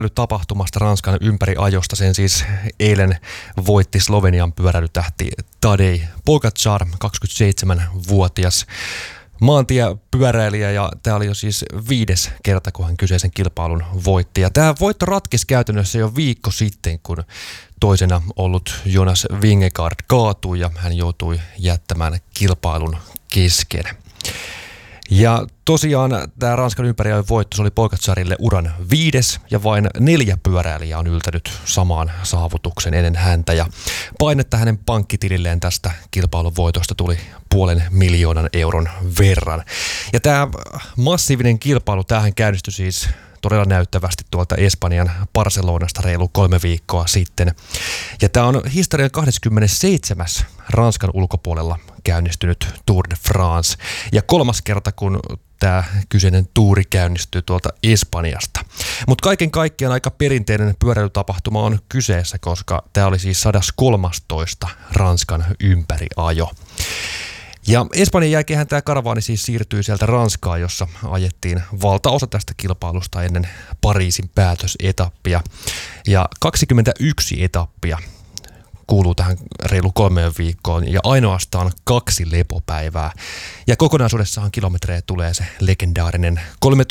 tapahtumasta Ranskan ympäriajosta. Sen siis eilen voitti Slovenian pyöräilytähti Tadej Pogačar, 27-vuotias maantiepyöräilijä, ja tämä oli jo siis 5. kerta, kun hän kyseisen kilpailun voitti. Ja tämä voitto ratkesi käytännössä jo viikko sitten, kun toisena ollut Jonas Vingegaard kaatui ja hän joutui jättämään kilpailun kesken. Ja tosiaan tämä Ranskan ympäriajon voitto, se oli Pogačarille uran 5. ja vain 4 pyöräilijää on yltänyt samaan saavutuksen ennen häntä. Ja painetta hänen pankkitililleen tästä kilpailun voitosta tuli 500 000 euron verran. Ja tämä massiivinen kilpailu, tämähän käynnistyi siis todella näyttävästi tuolta Espanjan Barcelonasta reilu 3 viikkoa sitten. Ja tämä on historian 27. Ranskan ulkopuolella käynnistynyt Tour de France. Ja 3. kerta, kun tämä kyseinen tuuri käynnistyy tuolta Espanjasta. Mutta kaiken kaikkiaan aika perinteinen pyöräilytapahtuma on kyseessä, koska tämä oli siis 113. Ranskan ympäriajo. Ja Espanjan jälkeen tämä karavaani siis siirtyi sieltä Ranskaan, jossa ajettiin valtaosa tästä kilpailusta ennen Pariisin päätösetappia. Ja 21 etappia kuuluu tähän reilu 3 viikkoon ja ainoastaan 2 lepopäivää. Ja kokonaisuudessaan kilometrejä tulee se legendaarinen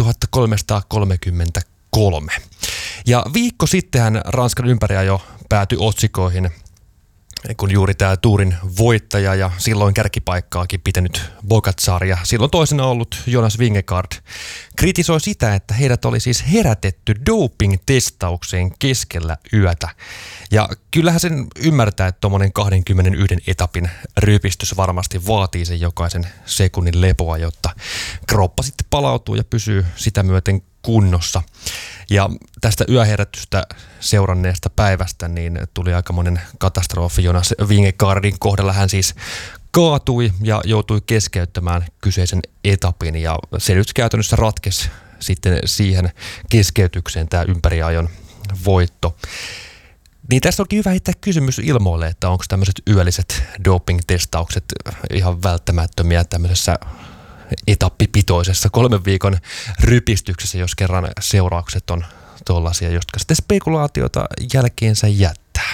3333. Ja viikko sittenhän Ranskan ympäriajo päätyi otsikoihin, kun juuri tämä Tourin voittaja ja silloin kärkipaikkaakin pitänyt Pogačar ja silloin toisena ollut Jonas Vingegaard kritisoi sitä, että heidät oli siis herätetty doping-testaukseen keskellä yötä. Ja kyllähän sen ymmärtää, että tuommoinen 21 etapin rypistys varmasti vaatii sen jokaisen sekunnin lepoa, jotta kroppa sitten palautuu ja pysyy sitä myöten kunnossa. Ja tästä yöherätystä seuranneesta päivästä niin tuli aikamoinen katastrofi Jonas Vingegaardin kohdalla. Hän siis kaatui ja joutui keskeyttämään kyseisen etapin ja se nyt käytännössä ratkesi sitten siihen keskeytykseen tämä ympäriajon voitto. Niin tässä onkin hyvä heittää kysymys ilmoille, että onko tämmöiset yölliset doping-testaukset ihan välttämättömiä tämmöisessä etappipitoisessa 3 viikon rypistyksessä, jos kerran seuraukset on tuollaisia, jotka sitten spekulaatiota jälkeensä jättää.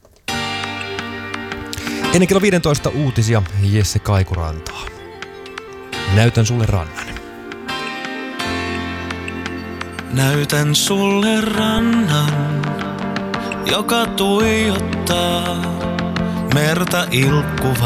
Ennen kello 15 uutisia Jesse Kaikurantaa. Näytän sulle rannan. Näytän sulle rannan, joka tuijottaa merta ilkkuva.